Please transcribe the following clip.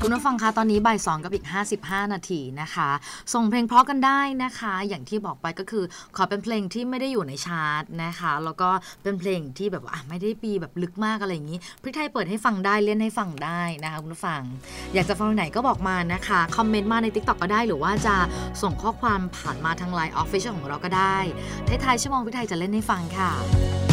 คุณผู้ฟังคะตอนนี้บ่าย2กับอีก55นาทีนะคะส่งเพลงเพราะกันได้นะคะอย่างที่บอกไปก็คือขอเป็นเพลงที่ไม่ได้อยู่ในชาร์ตนะคะแล้วก็เป็นเพลงที่แบบว่าไม่ได้ปีแบบลึกมากอะไรอย่างนี้พริกไทยเปิดให้ฟังได้เล่นให้ฟังได้นะคะคุณผู้ฟังอยากจะฟังไหนก็บอกมานะคะคอมเมนต์มาใน TikTok ก็ได้หรือว่าจะส่งข้อความผ่านมาทาง LINE Official ของเราก็ได้ท้ายๆชั่วโมงพริกไทยจะเล่นให้ฟังค่ะ